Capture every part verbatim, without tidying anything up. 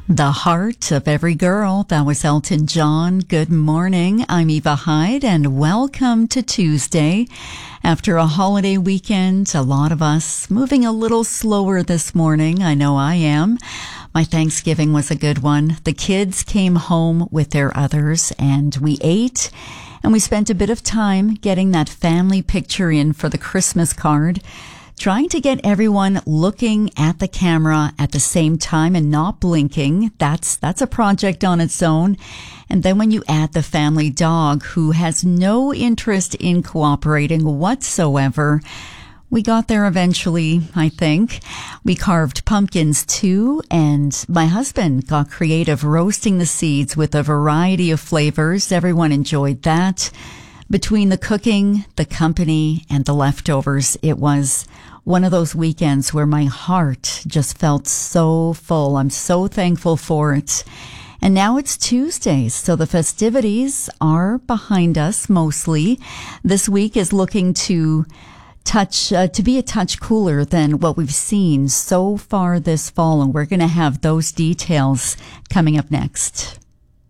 The Heart of Every Girl. That was Elton John. Good morning. I'm Eva Hyde, and welcome to Tuesday. After a holiday weekend, a lot of us moving a little slower this morning. I know I am. My Thanksgiving was a good one. The kids came home with their others, and we ate, and we spent a bit of time getting that family picture in for the Christmas card. Trying to get everyone looking at the camera at the same time and not blinking, that's that's a project on its own. And then when you add the family dog, who has no interest in cooperating whatsoever, we got there eventually, I think. We carved pumpkins too, and my husband got creative roasting the seeds with a variety of flavors. Everyone enjoyed that. Between the cooking, the company, and the leftovers, it was one of those weekends where my heart just felt so full. I'm so thankful for it. And now it's Tuesday, so the festivities are behind us mostly. This week is looking to touch uh, to be a touch cooler than what we've seen so far this fall, and we're going to have those details coming up next.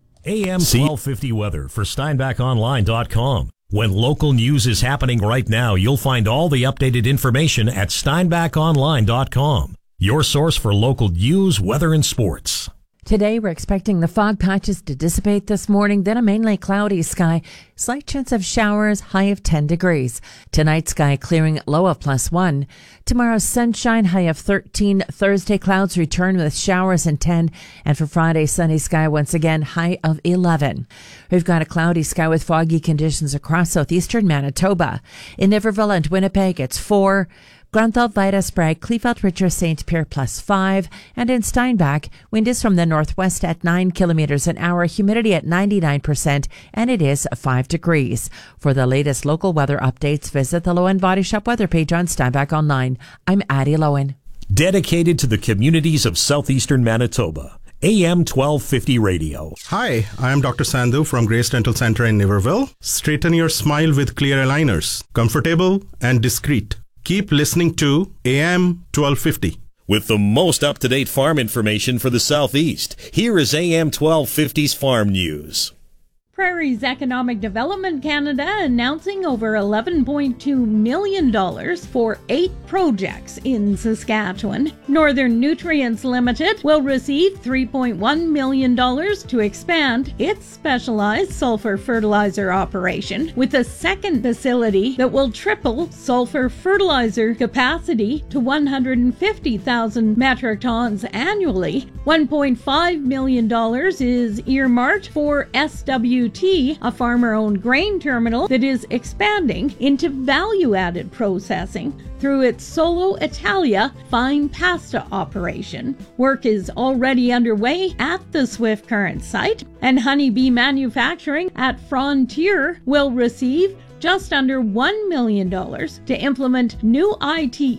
A M twelve fifty weather for Steinbach Online dot com. When local news is happening right now, you'll find all the updated information at Steinbach Online dot com, your source for local news, weather, and sports. Today, we're expecting the fog patches to dissipate this morning, then a mainly cloudy sky. Slight chance of showers, high of ten degrees. Tonight, sky clearing, low of plus one. Tomorrow, sunshine, high of thirteen. Thursday, clouds return with showers and ten. And for Friday, sunny sky once again, high of eleven. We've got a cloudy sky with foggy conditions across southeastern Manitoba. In Niverville and Winnipeg, it's four. Grunthal, Vida, Sprague, Kleefeld, Richard, Saint Pierre plus five. And in Steinbach, wind is from the northwest at nine kilometers an hour, humidity at ninety-nine percent, and it is five degrees. For the latest local weather updates, visit the Lowen Body Shop weather page on Steinbach Online. I'm Addie Lowen. Dedicated to the communities of southeastern Manitoba. A M twelve fifty Radio. Hi, I am Doctor Sandhu from Grace Dental Center in Niverville. Straighten your smile with clear aligners. Comfortable and discreet. Keep listening to A M twelve fifty. With the most up-to-date farm information for the Southeast, here is A M twelve fifty's Farm News. Prairie's Economic Development Canada announcing over eleven point two million dollars for eight projects in Saskatchewan. Northern Nutrients Limited will receive three point one million dollars to expand its specialized sulfur fertilizer operation, with a second facility that will triple sulfur fertilizer capacity to one hundred fifty thousand metric tons annually. one point five million dollars is earmarked for S W T, a farmer-owned grain terminal that is expanding into value-added processing through its Solo Italia fine pasta operation. Work is already underway at the Swift Current site, and honeybee manufacturing at Frontier will receive just under one million dollars to implement new I T